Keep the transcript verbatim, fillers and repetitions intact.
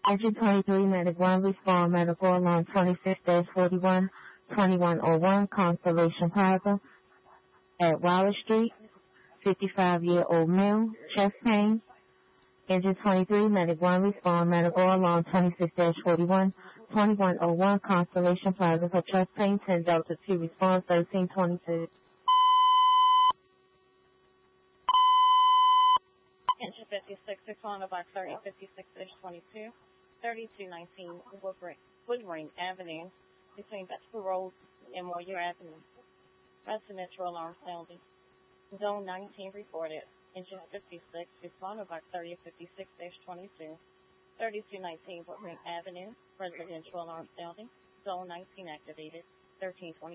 Engine twenty-three, Medic one, respond medical alarm twenty-six dash forty-one, twenty-one oh one, Constellation Plaza at Wallace Street, fifty-five-year-old male, chest pain. Engine twenty-three, Medic one, respond medical alarm twenty-six dash forty-one, twenty-one oh one, Constellation Plaza for chest pain, ten Delta two, response thirteen twenty-two. Engine fifty-six, respond box thirty fifty-six dash twenty-two, thirty-two nineteen Woodring Avenue, between Vegetable Road and Moyer Avenue. Residential alarm sounding. Zone nineteen reported. Engine fifty-six, respond box thirty fifty-six dash twenty-two, thirty-two nineteen Woodring Avenue. Residential alarm sounding. Zone nineteen activated. thirteen twenty.